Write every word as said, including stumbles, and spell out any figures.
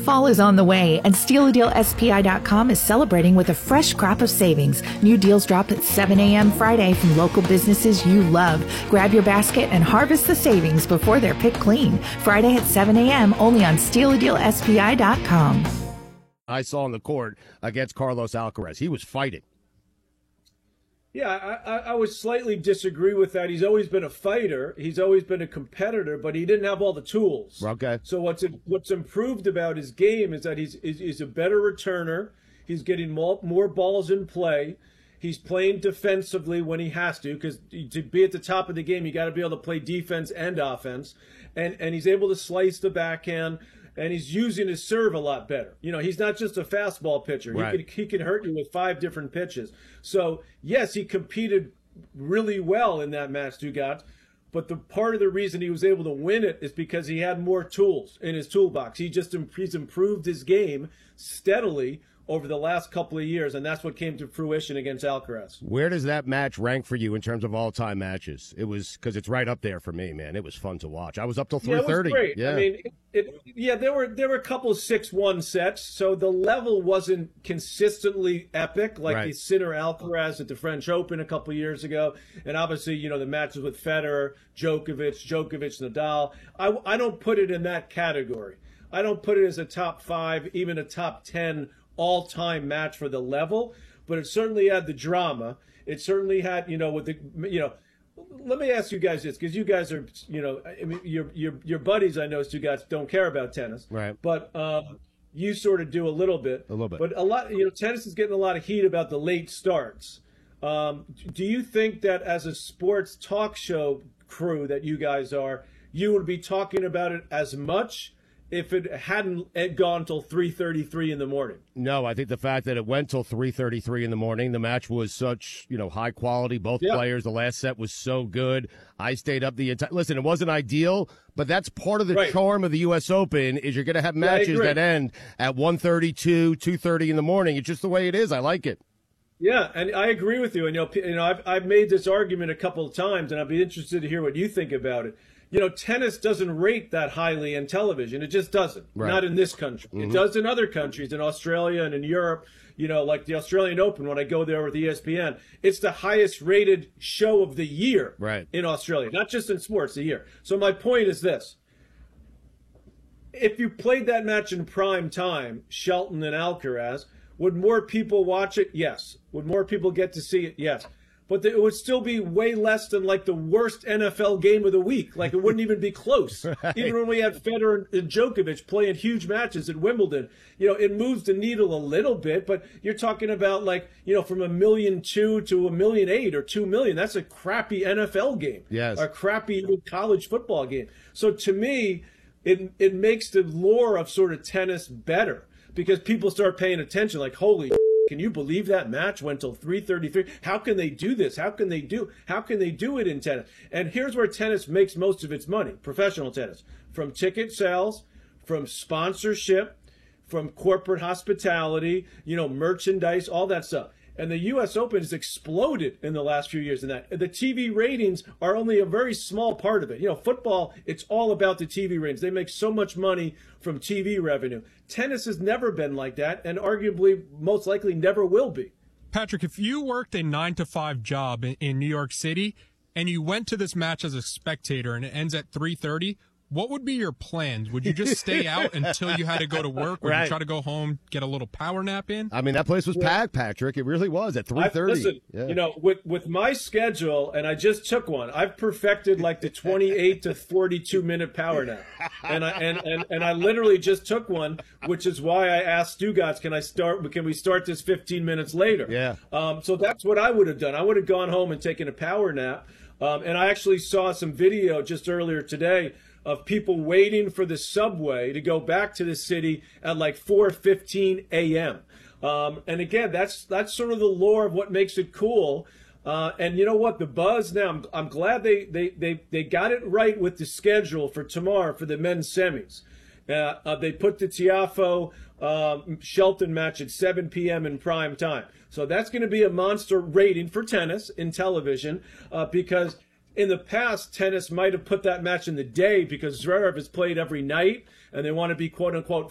Fall is on the way, and Steal a Deal S P I dot com is celebrating with a fresh crop of savings. New deals drop at seven a.m. Friday from local businesses you love. Grab your basket and harvest the savings before they're picked clean. Friday at seven a.m. only on Steal a Deal S P I dot com. I saw on the court against Carlos Alcaraz. He was fighting. Yeah, I, I, I would slightly disagree with that. He's always been a fighter. He's always been a competitor, but he didn't have all the tools. Okay. So what's what's improved about his game is that he's is, he's a better returner. He's getting more, more balls in play. He's playing defensively when he has to, because to be at the top of the game, you got to be able to play defense and offense. And and he's able to slice the backhand. And he's using his serve a lot better. You know, he's not just a fastball pitcher. Right. He can he can hurt you with five different pitches. So, yes, he competed really well in that match, Dugat. But the part of the reason he was able to win it is because he had more tools in his toolbox. He just he's improved his game steadily over the last couple of years, and that's what came to fruition against Alcaraz. Where does that match rank for you in terms of all-time matches? It was because it's right up there for me, man. It was fun to watch. I was up till three thirty. Yeah, it was great. Yeah. I mean, it, it, yeah, there were there were a couple of six one sets, so the level wasn't consistently epic like Right. the Sinner Alcaraz at the French Open a couple of years ago, and obviously, you know, the matches with Federer, Djokovic, Djokovic, Nadal. I, I don't put it in that category. I don't put it as a top five, even a top ten all-time match for the level, but it certainly had the drama. It certainly had, you know, with the, you know, let me ask you guys this, because you guys are, you know, I mean, your your your buddies, I know, you guys don't care about tennis, Right. But um, you sort of do a little bit, A little bit. But a lot, you know, tennis is getting a lot of heat about the late starts. Um, do you think that as a sports talk show crew that you guys are, you would be talking about it as much if it hadn't gone till three thirty-three in the morning? No, I think the fact that it went till three thirty-three in the morning, the match was such, you know, high quality. Both Yeah. players, the last set was so good. I stayed up the entire. Listen, it wasn't ideal, but that's part of the Right. charm of the U S Open. Is you're going to have Yeah, I matches agree. that end at one thirty-two, two thirty in the morning. It's just the way it is. I like it. Yeah, and I agree with you. And you know, p- you know, I've I've made this argument a couple of times, and I'd be interested to hear what you think about it. You know, tennis doesn't rate that highly in television. It just doesn't. Right. Not in this country. It does in other countries, in Australia and in Europe. You know, like the Australian Open, when I go there with E S P N, it's the highest rated show of the year Right. in Australia, not just in sports, the year. So my point is this. If you played that match in prime time, Shelton and Alcaraz, would more people watch it? Yes. Would more people get to see it? Yes. But it would still be way less than like the worst N F L game of the week. Like it wouldn't even be close. Right. Even when we had Federer and Djokovic playing huge matches at Wimbledon, you know, it moves the needle a little bit, but you're talking about like, you know, from a million two to a million eight or two million. That's a crappy N F L game. Yes. A crappy college football game. So to me, it it makes the lore of sort of tennis better because people start paying attention like, holy can you believe that match went till three thirty-three? How can they do this? How can they do how can they do it in tennis? And here's where tennis makes most of its money, professional tennis, from ticket sales, from sponsorship, from corporate hospitality, you know, merchandise, all that stuff. And the U S Open has exploded in the last few years in that. The T V ratings are only a very small part of it. You know, football, it's all about the T V ratings. They make so much money from T V revenue. Tennis has never been like that, and arguably, most likely, never will be. Patrick, if you worked a nine to five job in, in New York City and you went to this match as a spectator and it ends at three thirty, what would be your plans? Would you just stay out until you had to go to work? Would Right. you try to go home, get a little power nap in? I mean, that place was packed, Patrick. It really was at three I- thirty. Listen, Yeah. you know, with with my schedule, and I just took one. I've perfected like the twenty-eight to forty-two minute power nap, and I and, and and I literally just took one, which is why I asked Stugotz, can I start? Can we start this fifteen minutes later? Yeah. Um. So that's what I would have done. I would have gone home and taken a power nap. Um. And I actually saw some video just earlier today of people waiting for the subway to go back to the city at like four fifteen a.m. Um, and again, that's that's sort of the lore of what makes it cool. Uh, and you know what? The buzz now, I'm, I'm glad they, they, they, they got it right with the schedule for tomorrow for the men's semis. Uh, uh, they put the Tiafoe um, Shelton match at seven p.m. in prime time. So that's going to be a monster rating for tennis in television uh, because in the past, tennis might have put that match in the day because Zverev has played every night and they want to be quote unquote